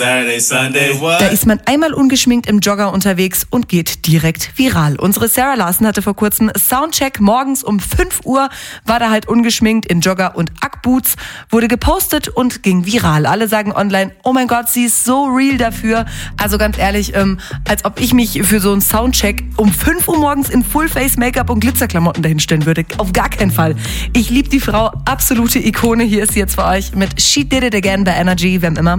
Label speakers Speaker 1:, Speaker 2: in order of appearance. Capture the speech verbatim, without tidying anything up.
Speaker 1: Saturday, Sunday, what?
Speaker 2: Da ist man einmal ungeschminkt im Jogger unterwegs und geht direkt viral. Unsere Sarah Larson hatte vor kurzem Soundcheck morgens um fünf Uhr, war da halt ungeschminkt in Jogger und Ackboots, wurde gepostet und ging viral. Alle sagen online, oh mein Gott, sie ist so real dafür. Also ganz ehrlich, ähm, als ob ich mich für so einen Soundcheck um fünf Uhr morgens in Full-Face-Make-up und Glitzerklamotten dahinstellen würde. Auf gar keinen Fall. Ich liebe die Frau, absolute Ikone. Hier ist sie jetzt für euch mit She Did It Again bei Energy. Wir haben immer